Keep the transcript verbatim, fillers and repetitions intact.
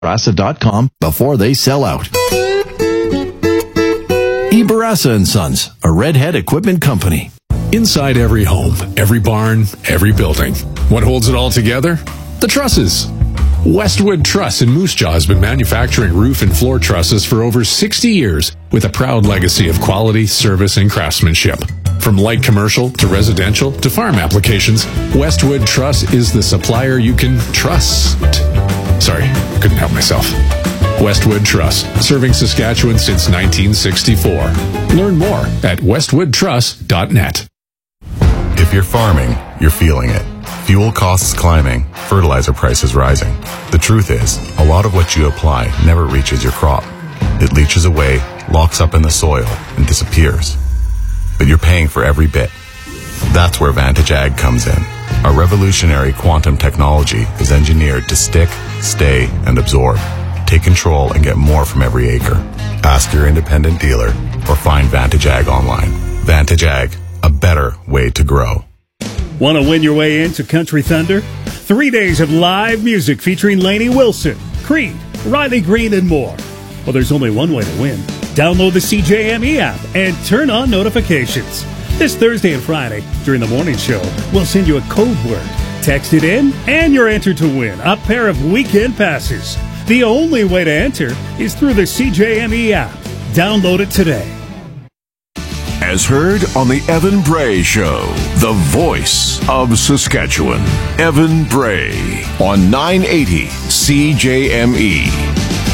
Barassa dot com before they sell out. E. Barassa and Sons, a Redhead equipment company. Inside every home, every barn, every building. What holds it all together? The trusses. Westwood Truss in Moose Jaw has been manufacturing roof and floor trusses for over sixty years with a proud legacy of quality, service, and craftsmanship. From light commercial to residential to farm applications, Westwood Truss is the supplier you can trust. Sorry, couldn't help myself. Westwood Truss, serving Saskatchewan since nineteen sixty-four. Learn more at westwood truss dot net. If you're farming, you're feeling it. Fuel costs climbing, fertilizer prices rising. The truth is, a lot of what you apply never reaches your crop. It leaches away, locks up in the soil, and disappears. But you're paying for every bit. That's where Vantage Ag comes in. Our revolutionary quantum technology is engineered to stick, stay, and absorb. Take control and get more from every acre. Ask your independent dealer or find Vantage Ag online. Vantage Ag, a better way to grow. Want to win your way into Country Thunder? Three days of live music featuring Lainey Wilson, Creed, Riley Green, and more. Well, there's only one way to win. Download the C J M E app and turn on notifications. This Thursday and Friday, during the morning show, we'll send you a code word. Text it in, and you're entered to win a pair of weekend passes. The only way to enter is through the C J M E app. Download it today. As heard on the Evan Bray Show, the voice of Saskatchewan. Evan Bray on nine eighty C J M E.